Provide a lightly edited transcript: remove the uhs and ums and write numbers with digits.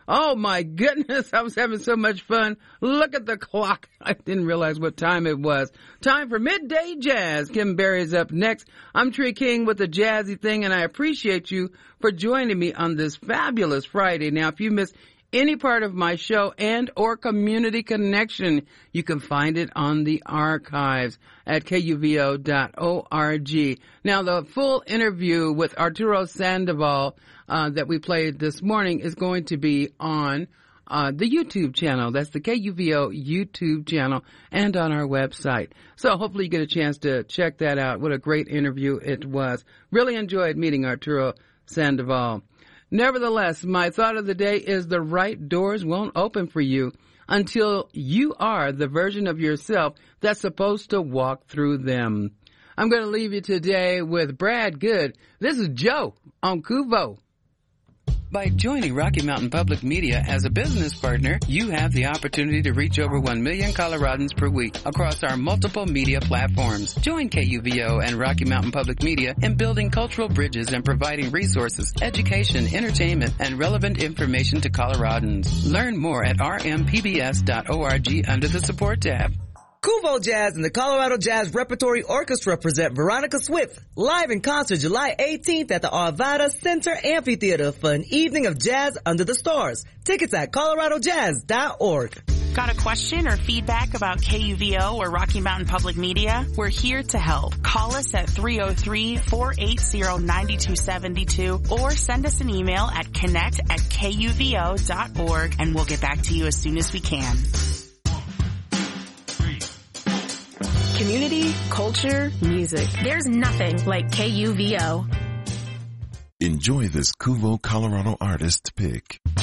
Oh my goodness, I was having so much fun. Look at the clock. I didn't realize what time it was. Time for Midday Jazz. Kim Berry's up next. I'm Tree King with the Jazzy Thing, and I appreciate you for joining me on this fabulous Friday. Now, if you missed any part of my show and or Community Connection, you can find it on the archives at kuvo.org. Now, the full interview with Arturo Sandoval that we played this morning is going to be on the YouTube channel. That's the KUVO YouTube channel and on our website. So hopefully you get a chance to check that out. What a great interview it was. Really enjoyed meeting Arturo Sandoval. Nevertheless, my thought of the day is the right doors won't open for you until you are the version of yourself that's supposed to walk through them. I'm going to leave you today with Brad Good. This is Joe on Kuvo. By joining Rocky Mountain Public Media as a business partner, you have the opportunity to reach over 1 million Coloradans per week across our multiple media platforms. Join KUVO and Rocky Mountain Public Media in building cultural bridges and providing resources, education, entertainment, and relevant information to Coloradans. Learn more at rmpbs.org under the Support tab. Kuvo Jazz and the Colorado Jazz Repertory Orchestra present Veronica Swift live in concert July 18th at the Arvada Center Amphitheater for an evening of jazz under the stars. Tickets at coloradojazz.org. Got a question or feedback about KUVO or Rocky Mountain Public Media? We're here to help. Call us at 303-480-9272 or send us an email at connect@kuvo.org and we'll get back to you as soon as we can. Community, culture, music. There's nothing like KUVO. Enjoy this Kuvo Colorado artist pick.